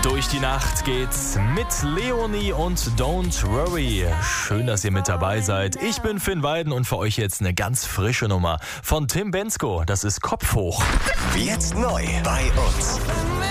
Durch die Nacht geht's mit Leonie und Don't Worry. Schön, dass ihr mit dabei seid. Ich bin Finn Weiden und für euch jetzt eine ganz frische Nummer von Tim Bendzko. Das ist Kopf hoch. Jetzt neu bei uns.